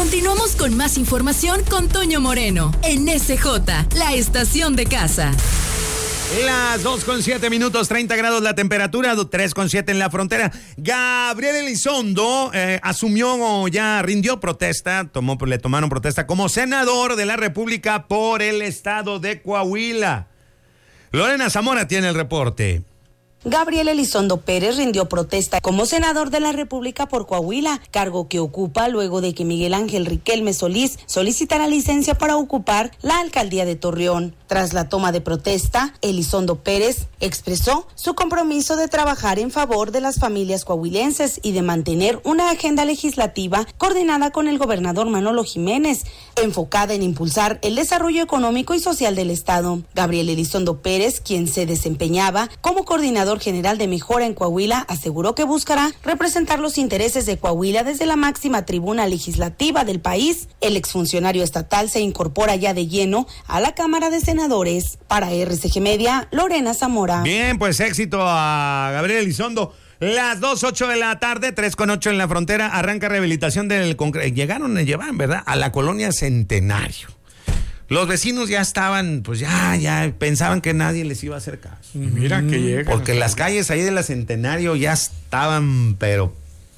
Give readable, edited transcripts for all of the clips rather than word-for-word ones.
Continuamos con más información con Toño Moreno en SJ, la estación de casa. Las 2:07, 30 grados la temperatura, 3:7 en la frontera. Gabriel Elizondo asumió o ya rindió protesta, le tomaron protesta como senador de la República por el estado de Coahuila. Lorena Zamora tiene el reporte. Gabriel Elizondo Pérez rindió protesta como senador de la República por Coahuila, cargo que ocupa luego de que Miguel Ángel Riquelme Solís solicitara licencia para ocupar la alcaldía de Torreón. Tras la toma de protesta, Elizondo Pérez expresó su compromiso de trabajar en favor de las familias coahuilenses y de mantener una agenda legislativa coordinada con el gobernador Manolo Jiménez, enfocada en impulsar el desarrollo económico y social del estado. Gabriel Elizondo Pérez, quien se desempeñaba como coordinador general de Mejora en Coahuila, aseguró que buscará representar los intereses de Coahuila desde la máxima tribuna legislativa del país. El exfuncionario estatal se incorpora ya de lleno a la Cámara de Senadores. Para RCG Media, Lorena Zamora. Bien, pues éxito a Gabriel Elizondo. Las 2:08 de la tarde, 3:08 en la frontera, arranca rehabilitación del concreto. Llevan, ¿verdad?, a la colonia Centenario. Los vecinos ya estaban, pues ya pensaban que nadie les iba a hacer caso. Mira que llega. Porque las calles ahí de la Centenario ya estaban, pero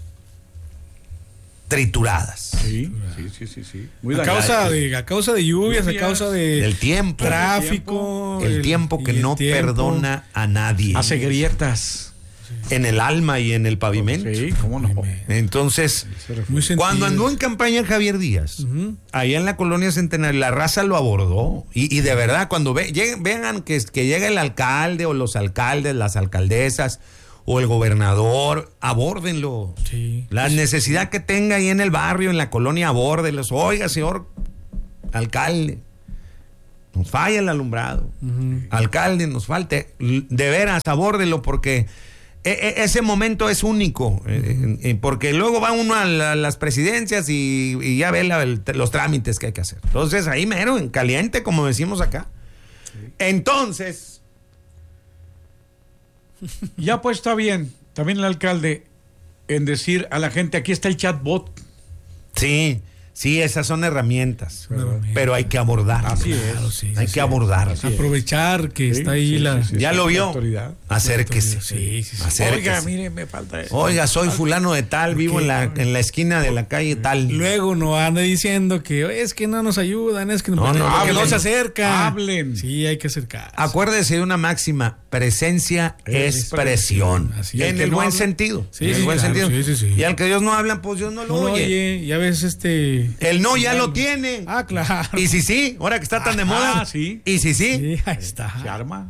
trituradas. Sí. Muy a causa de lluvias, a causa del tiempo. Tráfico. El tiempo que no perdona a nadie. Hace grietas. En el alma y en el pavimento. Sí, cómo no. Entonces, cuando andó en campaña Javier Díaz, allá en la colonia Centenario, la raza lo abordó. Y de verdad, cuando vean que llega el alcalde o los alcaldes, las alcaldesas o el gobernador, abórdenlo. Sí. La necesidad que tenga ahí en el barrio, en la colonia, abórdenlos. Oiga, señor alcalde, nos falla el alumbrado. Alcalde, nos falta. De veras, abórdenlo porque ese momento es único, porque luego va uno a las presidencias y ya ve los trámites que hay que hacer. Entonces ahí mero, en caliente, como decimos acá. Sí. Entonces, ya pues está bien, también el alcalde, en decir a la gente, aquí está el chatbot. Sí, esas son herramientas, pero hay que abordarlas. Así es. Hay que abordarlas. Aprovechar que está ahí ya lo vio. Autoridad. Acérquese. Acérquese. Oiga, mire, me falta eso. Oiga, soy fulano de tal, vivo en la esquina de la calle tal. Luego no anda diciendo que es que no nos ayudan, es que no se acercan. Hablen. Sí, hay que acercarse. Acuérdese de una máxima: presencia es presión. En el buen sentido. Sí, en el buen sentido. Sí. Y al que Dios no habla, pues Dios no lo oye. Ya ves el no ya lo tiene. Claro. Y sí, ahora que está tan de moda. Sí. Y sí. Sí, ahí está. Se arma.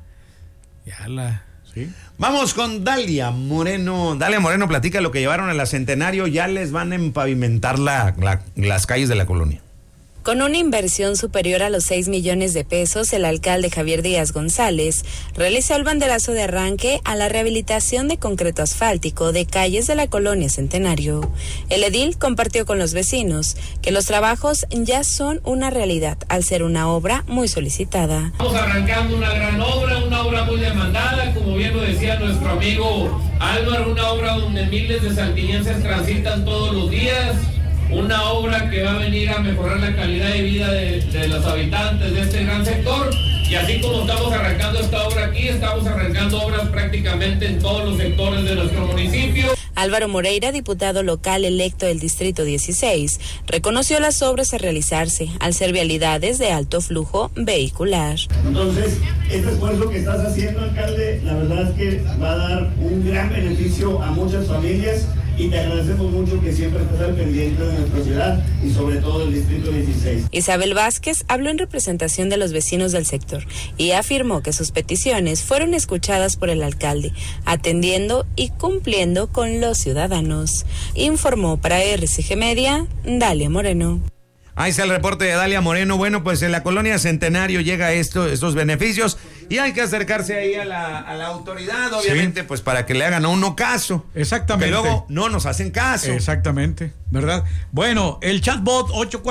Sí. Vamos con Dalia Moreno. Dalia Moreno platica lo que llevaron a la Centenario. Ya les van a empavimentar las calles de la colonia. Con una inversión superior a los 6 millones de pesos, el alcalde Javier Díaz González realizó el banderazo de arranque a la rehabilitación de concreto asfáltico de calles de la colonia Centenario. El edil compartió con los vecinos que los trabajos ya son una realidad, al ser una obra muy solicitada. Estamos arrancando una gran obra, una obra muy demandada, como bien lo decía nuestro amigo Álvaro, una obra donde miles de saltillenses transitan todos los días. Una obra que va a venir a mejorar la calidad de vida de los habitantes de este gran sector. Y así como estamos arrancando esta obra aquí, estamos arrancando obras prácticamente en todos los sectores de nuestro municipio. Álvaro Moreira, diputado local electo del Distrito 16, reconoció las obras a realizarse al ser vialidades de alto flujo vehicular. Entonces, este esfuerzo que estás haciendo, alcalde, la verdad es que va a dar un gran beneficio a muchas familias. Y te agradecemos mucho que siempre estés al pendiente de nuestra ciudad y sobre todo del Distrito 16. Isabel Vázquez habló en representación de los vecinos del sector y afirmó que sus peticiones fueron escuchadas por el alcalde, atendiendo y cumpliendo con los ciudadanos. Informó para RCG Media, Dalia Moreno. Ahí está el reporte de Dalia Moreno. Bueno, pues en la colonia Centenario llega estos beneficios y hay que acercarse ahí a la autoridad, obviamente, pues para que le hagan a uno caso. Exactamente. Que luego no nos hacen caso. Exactamente, ¿verdad? Bueno, el chatbot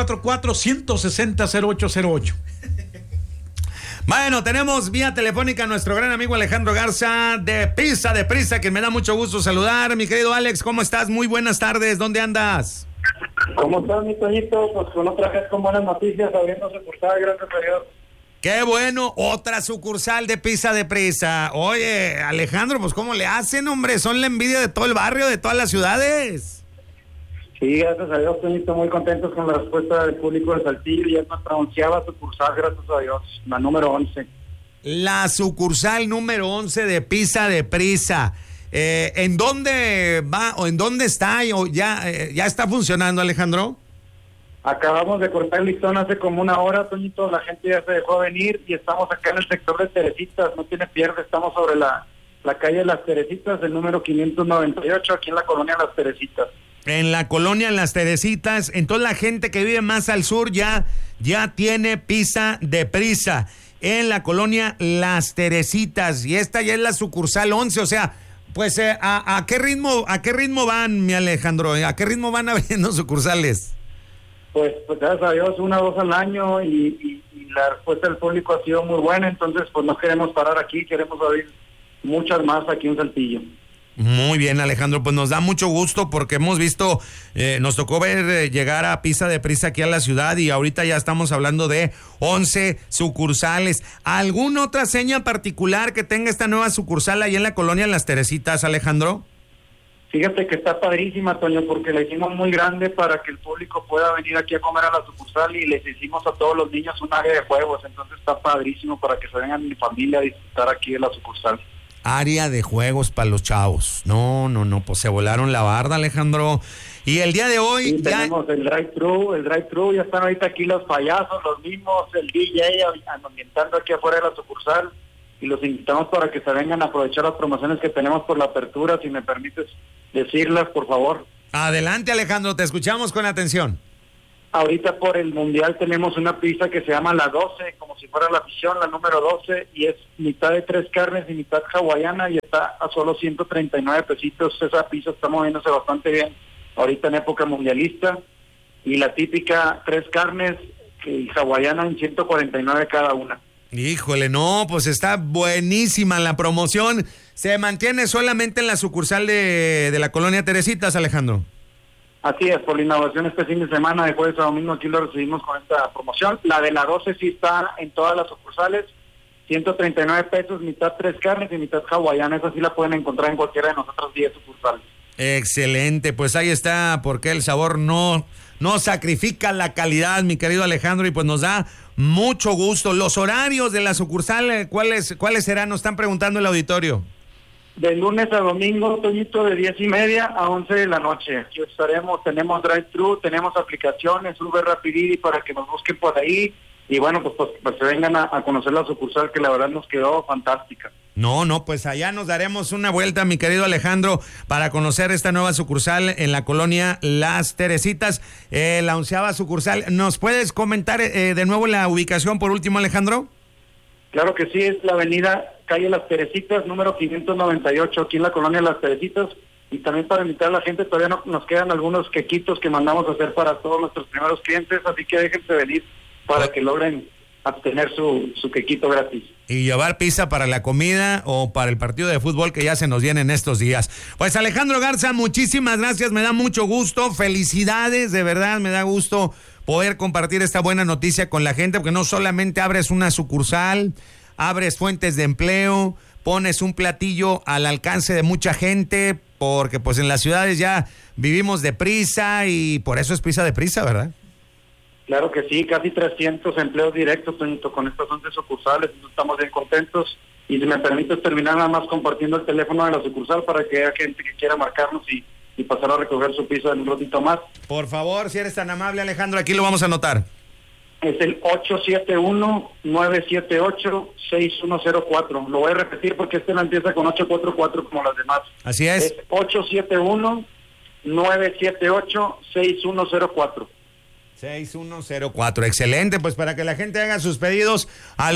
844-160-0808. Bueno, tenemos vía telefónica a nuestro gran amigo Alejandro Garza de Prisa, que me da mucho gusto saludar. Mi querido Alex, ¿cómo estás? Muy buenas tardes, ¿dónde andas? ¿Cómo estás, mi Toñito? Pues con otra vez con buenas noticias, abriendo sucursal, gracias a Dios. Qué bueno, otra sucursal de Pizza de Prisa. Oye, Alejandro, pues ¿cómo le hacen, hombre? Son la envidia de todo el barrio, de todas las ciudades. Sí, gracias a Dios, Toñito, muy contentos con la respuesta del público de Saltillo. Ya es nuestra 11ª sucursal, gracias a Dios, la número 11. La sucursal número 11 de Pizza de Prisa. ¿En dónde va o en dónde está o ya está funcionando, Alejandro? Acabamos de cortar el listón hace como una hora, Toñito, la gente ya se dejó venir y estamos acá en el sector de Teresitas, no tiene pierde, estamos sobre la calle Las Teresitas, el número 598, aquí en la colonia Las Teresitas. En la colonia Las Teresitas, entonces la gente que vive más al sur ya tiene Pizza de Prisa en la colonia Las Teresitas y esta ya es la sucursal 11, o sea, pues ¿a qué ritmo van, mi Alejandro? ¿A qué ritmo van abriendo sucursales? Pues gracias a Dios, 1 o 2 al año y la respuesta del público ha sido muy buena, entonces pues no queremos parar aquí, queremos abrir muchas más aquí en Saltillo. Muy bien, Alejandro, pues nos da mucho gusto porque hemos visto, nos tocó ver llegar a Pizza de Prisa aquí a la ciudad y ahorita ya estamos hablando de 11 sucursales. ¿Alguna otra seña particular que tenga esta nueva sucursal ahí en la colonia Las Teresitas, Alejandro? Fíjate que está padrísima, Toño, porque la hicimos muy grande para que el público pueda venir aquí a comer a la sucursal y les hicimos a todos los niños un área de juegos, entonces está padrísimo para que se vengan mi familia a disfrutar aquí de la sucursal. Área de juegos para los chavos. No, pues se volaron la barda, Alejandro. Y el día de hoy sí, tenemos el drive-thru, ya están ahorita aquí los payasos, los mismos, el DJ ambientando aquí afuera de la sucursal y los invitamos para que se vengan a aprovechar las promociones que tenemos por la apertura, si me permites decirlas, por favor. Adelante, Alejandro, te escuchamos con atención. Ahorita por el Mundial tenemos una pizza que se llama la 12, como si fuera la afición, la número 12, y es mitad de 3 carnes y mitad hawaiana, y está a solo 139 pesitos. Esa pizza está moviéndose bastante bien ahorita en época mundialista, y la típica 3 carnes y hawaiana en 149 cada una. Híjole, no, pues está buenísima la promoción. ¿Se mantiene solamente en la sucursal de la colonia Teresitas, Alejandro? Así es, por la inauguración este fin de semana, de jueves a domingo, aquí lo recibimos con esta promoción. La de la 12 sí está en todas las sucursales, 139 pesos, mitad 3 carnes y mitad hawaiana. Esa sí la pueden encontrar en cualquiera de nosotros 10 sucursales. Excelente, pues ahí está, porque el sabor no sacrifica la calidad, mi querido Alejandro, y pues nos da mucho gusto. Los horarios de la sucursal, ¿cuáles serán? Nos están preguntando el auditorio. De lunes a domingo, Toñito, de 10:30 a 11 de la noche. Aquí estaremos, tenemos drive-thru, tenemos aplicaciones, Uber Rapidity para que nos busquen por ahí. Y bueno, pues se vengan a conocer la sucursal, que la verdad nos quedó fantástica. No, pues allá nos daremos una vuelta, mi querido Alejandro, para conocer esta nueva sucursal en la colonia Las Teresitas, la 11ª sucursal. ¿Nos puedes comentar de nuevo la ubicación por último, Alejandro? Claro que sí, es la avenida calle Las Teresitas, número 598, aquí en la colonia Las Teresitas. Y también para invitar a la gente, todavía nos quedan algunos quequitos que mandamos a hacer para todos nuestros primeros clientes, así que déjense venir para que logren obtener su quequito gratis. Y llevar pizza para la comida o para el partido de fútbol que ya se nos viene en estos días. Pues Alejandro Garza, muchísimas gracias, me da mucho gusto, felicidades, de verdad me da gusto poder compartir esta buena noticia con la gente, porque no solamente abres una sucursal, abres fuentes de empleo, pones un platillo al alcance de mucha gente, porque pues en las ciudades ya vivimos de prisa y por eso es Pizza de Prisa, ¿verdad? Claro que sí, casi 300 empleos directos con estas 11 sucursales, estamos bien contentos. Y si me permites terminar nada más compartiendo el teléfono de la sucursal para que haya gente que quiera marcarnos y pasar a recoger su pizza en un ratito más. Por favor, si eres tan amable, Alejandro, aquí lo vamos a anotar. Es el 871-978-6104. Lo voy a repetir porque este no empieza con 844 como las demás. Así es. Es 871-978-6104. 6104, excelente, pues para que la gente haga sus pedidos al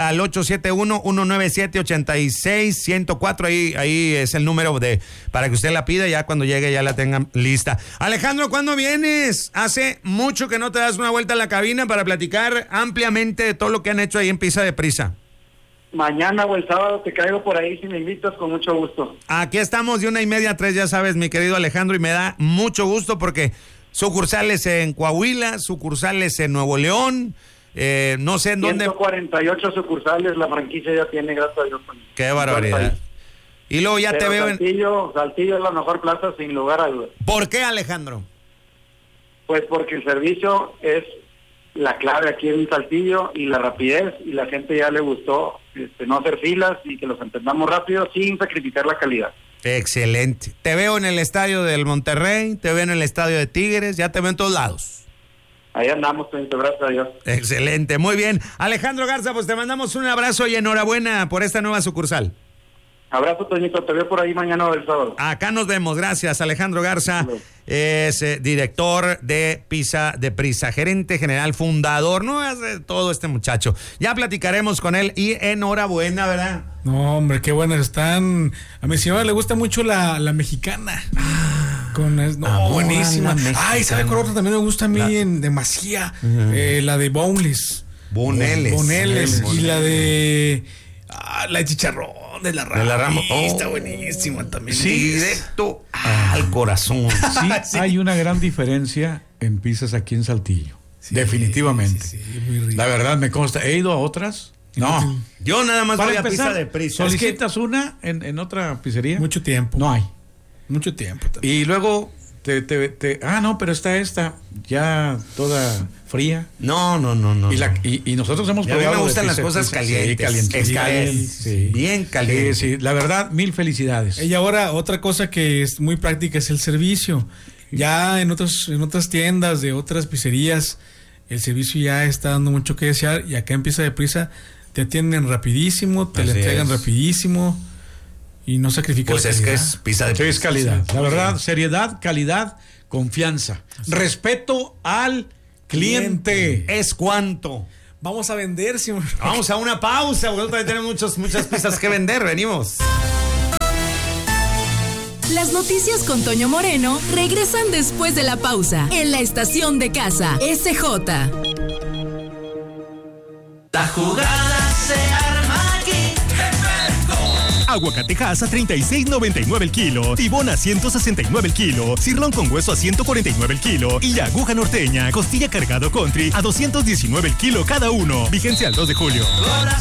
871-197-86-104, ahí es el número para que usted la pida, ya cuando llegue ya la tengan lista. Alejandro, ¿cuándo vienes? Hace mucho que no te das una vuelta a la cabina para platicar ampliamente de todo lo que han hecho ahí en Pizza de Prisa. Mañana o el sábado te caigo por ahí, si me invitas, con mucho gusto. Aquí estamos de 1:30 a 3, ya sabes, mi querido Alejandro, y me da mucho gusto porque sucursales en Coahuila, sucursales en Nuevo León, no sé en dónde. 148 sucursales, la franquicia ya tiene, gracias a Dios. Qué barbaridad. Y luego ya te veo Saltillo es la mejor plaza sin lugar a dudas. ¿Por qué, Alejandro? Pues porque el servicio es la clave aquí en Saltillo y la rapidez, y la gente ya le gustó no hacer filas y que los entendamos rápido sin sacrificar la calidad. Excelente. Te veo en el estadio del Monterrey, te veo en el estadio de Tigres, ya te veo en todos lados. Ahí andamos, gracias a Dios. Excelente, muy bien. Alejandro Garza, pues te mandamos un abrazo y enhorabuena por esta nueva sucursal. Abrazo, Toñito, te veo por ahí mañana o el sábado. Acá nos vemos, gracias. Alejandro Garza es director de Prisa, gerente general, fundador, no hace todo este muchacho. Ya platicaremos con él y enhorabuena, ¿verdad? No, hombre, qué buenas están. A mi señora le gusta mucho la mexicana. Buenísima. Ay, ¿sabe cuál otra también me gusta a mí en Demasía? La de Boneles. Boneles. Y la de chicharrón. De la Ramos. Está buenísima también. Sí, directo al corazón. Sí, hay una gran diferencia en pizzas aquí en Saltillo. Sí, definitivamente. Sí, muy rico. La verdad me consta. ¿He ido a otras? No. Yo nada más voy a pizza de Prisa. ¿Solicitas una en otra pizzería? Mucho tiempo. No hay. Mucho tiempo también. Y luego no, pero está ya toda fría. No. Y nosotros hemos probado. A mí me gustan las cosas calientes. Bien calientes. Sí, la verdad, mil felicidades. Y ahora, otra cosa que es muy práctica es el servicio. Ya en otras tiendas de otras pizzerías, el servicio ya está dando mucho que desear. Y acá en Pizza de Prisa te atienden rapidísimo, te la entregan rapidísimo. Y no sacrifica la calidad. Pues es que es pizza de Prisa. Es calidad. La verdad, seriedad, calidad, confianza. Respeto al cliente. ¿Es cuánto? Vamos a vender, señor. Vamos a una pausa, porque todavía tenemos muchas pizzas que vender. Venimos. Las noticias con Toño Moreno regresan después de la pausa en la estación de casa SJ. La jugada se arma aquí. Aguacatejas a $36.99 el kilo, tibón a $169 el kilo, cirlón con hueso a $149 el kilo y aguja norteña, costilla cargado country a $219 el kilo cada uno. Vigencia al 2 de julio.